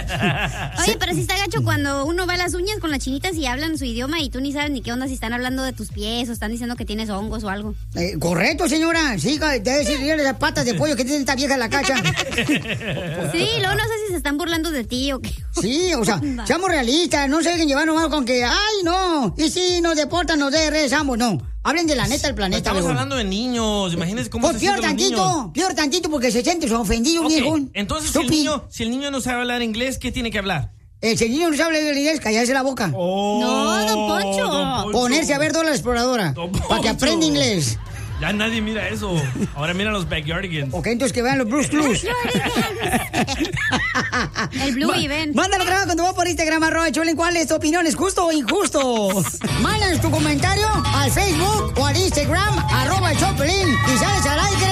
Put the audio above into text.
Oye, pero sí está gacho cuando uno va a las uñas con las chinitas y hablan su idioma y tú ni sabes ni qué onda, si están hablando de tus pies o están diciendo que tienes hongos o algo. Correcto, señora. Sí, debe decir las patas de pollo que tiene esta vieja en la cacha. Sí, luego no sé si se están burlando de ti o qué. Sí, o sea, seamos realistas, no se dejen llevar nomás con que, ay, no, y si nos deportan, nos regresamos, no. Hablen de la neta del planeta, Estamos hablando de niños, imagínense cómo se sienten los niños. Peor tantito porque se siente ofendido, viejo. Entonces, si el niño no sabe hablar inglés, ¿qué tiene que hablar? Si el niño no sabe hablar inglés, callarse la boca. No, don Poncho. Ponerse a ver Dora la Exploradora, para que aprenda inglés. Ya nadie mira eso. Ahora miran los Backyardigans. Ok, entonces que vean los Blues Clues. El Blue Event. Mándalo trabajo cuando va por Instagram, @Choplin. ¿Cuál es tu opinión? ¿Es justo o injusto? Mándanos tu comentario al Facebook o al Instagram, @Choplin. Y sales al aire